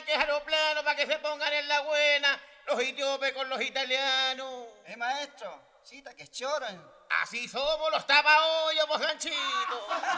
que es aeroplano para que se pongan en la buena los etíopes con los italianos. Maestro, cita que choran. Así somos los tapahoyos, pues, ganchito.